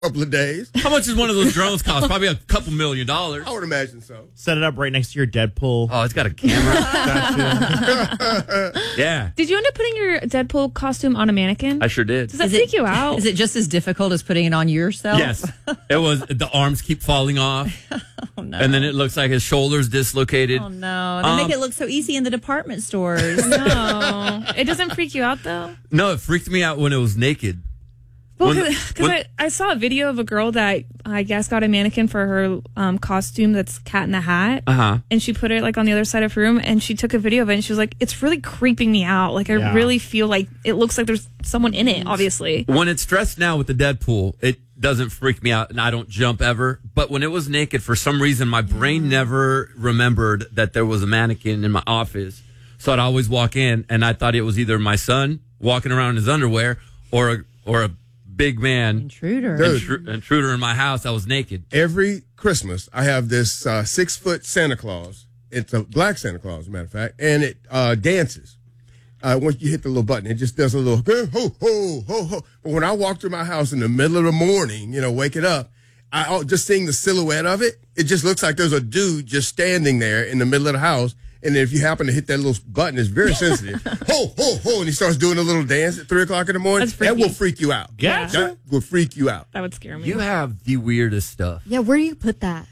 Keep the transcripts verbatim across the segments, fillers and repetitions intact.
couple of days. How much does one of those drones cost? Probably a couple million dollars. I would imagine so. Set it up right next to your Deadpool. Oh, it's got a camera. Yeah. Did you end up putting your Deadpool costume on a mannequin? I sure did. Does that Is freak it, you out? Is it just as difficult as putting it on yourself? Yes. It was. The arms keep falling off. Oh, no. And then it looks like his shoulders dislocated. Oh, no. They Um, make it look so easy in the department stores. No. It doesn't freak you out, though? No, it freaked me out when it was naked. Well, When- because when- I, I saw a video of a girl that I guess got a mannequin for her um, costume that's Cat in the Hat. Uh-huh. And she put it like on the other side of her room and she took a video of it and she was like, it's really creeping me out. Like, I Yeah. really feel like it looks like there's someone in it, obviously. When it's dressed now with the Deadpool, it doesn't freak me out and I don't jump ever. But when it was naked, for some reason, my brain never remembered that there was a mannequin in my office. So I'd always walk in and I thought it was either my son walking around in his underwear or a, or a big man Intruder. Dude. intru- intruder in my house that was naked. Every Christmas, I have this uh, six-foot Santa Claus. It's a black Santa Claus, as a matter of fact, and it uh, dances. Uh, once you hit the little button, it just does a little ho, ho, ho, ho. But when I walk through my house in the middle of the morning, you know, waking up, I oh, just seeing the silhouette of it, it just looks like there's a dude just standing there in the middle of the house. And if you happen to hit that little button, it's very sensitive. ho, ho, ho, and he starts doing a little dance at three o'clock in the morning. That's That freaky. will freak you out. Gotcha. That will freak you out. That would scare me. You have the weirdest stuff. Yeah, where do you put that?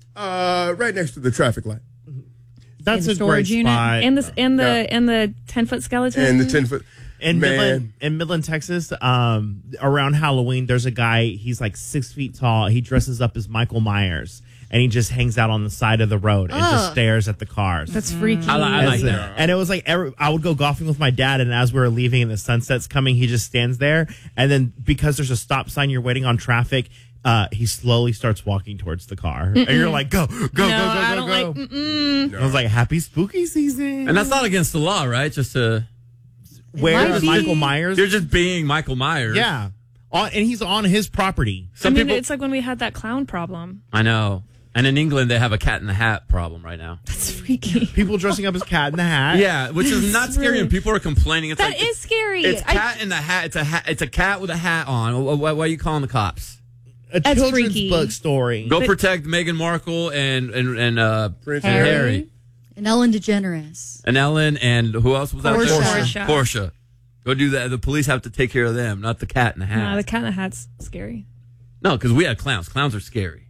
Uh, right next to the traffic light. That's In the a great storage unit? spot. and the and the Yeah. and the ten foot skeleton And the ten foot. In Man. Midland, in Midland, Texas, um, around Halloween, there's a guy. He's like six feet tall. He dresses up as Michael Myers, and he just hangs out on the side of the road and just Ugh. stares at the cars. That's freaky. I, li- I like That's it. that. And it was like every, I would go golfing with my dad, and as we were leaving and the sunset's coming, he just stands there. And then because there's a stop sign, you're waiting on traffic. Uh, he slowly starts walking towards the car, and you're like, "Go, go, no, go, go, I go, don't go!" like. Mm-mm. I was like, "Happy spooky season!" And that's not against the law, right? Just to, Where might is be. Michael Myers? you're just being Michael Myers. Yeah, on, and he's on his property. I Some mean, people, it's like when we had that clown problem. I know. And in England, they have a cat in the hat problem right now. That's freaky. People dressing up as Cat in the Hat. Yeah, which is not scary, and people are complaining. It's That like is scary. It's I- cat in the hat. It's a hat. It's a cat with a hat on. Why, why are you calling the cops? a That's children's freaky. book story. Go But- protect Meghan Markle and and and uh, Prince and Harry. Harry And Ellen DeGeneres. and Ellen and who else was that? Portia. there? Portia. Portia. Go do that. The police have to take care of them, not the cat in the hat. No, the cat in the hat's scary. No, because we had clowns. Clowns are scary.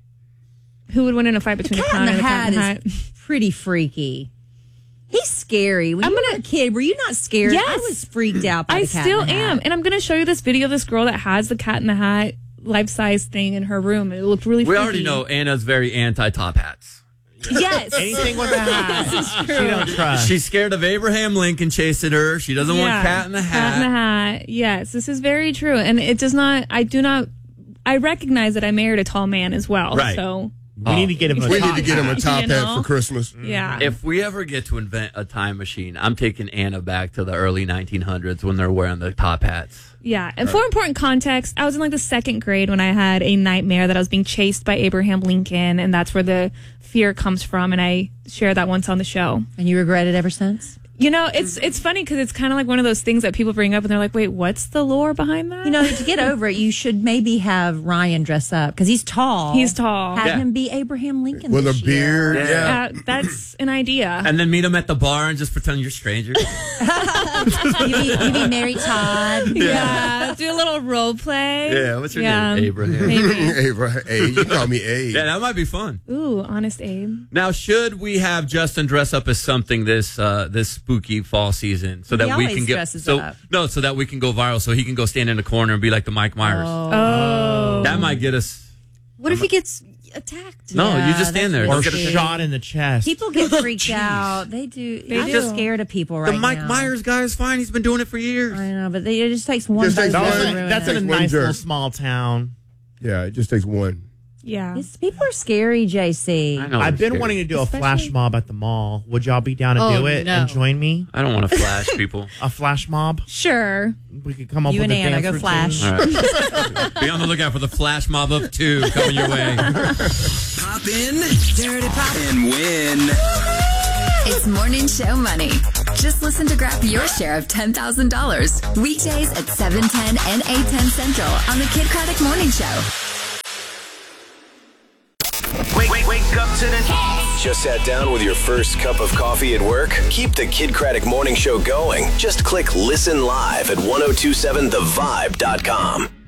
Who would win in a fight between a Cat clown in and the a cat in the Hat hat? is pretty freaky. He's scary. When I'm you gonna- were a kid, were you not scared? Yes. I was freaked out by I the Cat still in the Hat. am, and I'm going to show you this video of this girl that has the cat in the hat life size thing in her room. It looked really. We freaky. already know Anna's very anti top hats. Yes. Anything with a hat. This is true. She don't trust. She's scared of Abraham Lincoln chasing her. She doesn't want Yeah. cat in the hat. Cat in the hat. Yes, this is very true, and it does not. I do not. I recognize that I married a tall man as well. Right. So we need to get him a We top need to get him a hat. top You hat know? for Christmas. yeah. If we ever get to invent a time machine, I'm taking Anna back to the early nineteen hundreds when they're wearing the top hats. Yeah, and for important context, I was in like the second grade when I had a nightmare that I was being chased by Abraham Lincoln, and that's where the fear comes from. And I shared that once on the show. And you regret it ever since? You know, it's it's funny because it's kind of like one of those things that people bring up, and they're like, "Wait, what's the lore behind that?" You know, to get over it, you should maybe have Ryan dress up because he's tall. He's tall. Have Yeah. him be Abraham Lincoln With a this year. beard. Yeah. Uh, that's an idea. And then meet them at the bar and just pretend you're strangers. you, be, you be Mary Todd. Yeah, do a little role play. Yeah, what's your Yeah, name? Abraham. Maybe. Hey, bro. Hey, you call me A. Yeah, that might be fun. Ooh, honest Abe. Now, should we have Justin dress up as something this uh, this spooky fall season so He that we always can get dresses so up. no so that we can go viral so he can go stand in the corner and be like the Mike Myers. Oh. That might get us. What if he gets attacked? No, Yeah, you just stand there. that's Or Don't get a shot in the chest. People get freaked out. They do. They I'm do. just scared of people right The Mike now. Myers guy is fine. He's been doing it for years. I know, but they, it just takes one. Just takes buzz one. to That's, ruin that's it. in a Takes one nice little jerk. small town. Yeah, it just takes one. Yeah. It's, people are scary, J C. I know. I've they're been scary. wanting to do a Especially- flash mob at the mall. Would y'all be down to Oh, do it no. and join me? I don't want to flash people. A flash mob? Sure. We could come up You with and a Anna dance go routine. flash. All right. Be on the lookout for the flash mob of two coming your way. Pop in, dirty pop, and win. It's Morning Show Money. Just listen to grab your share of ten thousand dollars. Weekdays at seven ten and eight ten Central on the Kid Craddock Morning Show. wake up to the Just sat down with your first cup of coffee at work? Keep the Kid Craddock Morning Show going. Just click Listen Live at ten twenty-seven the vibe dot com.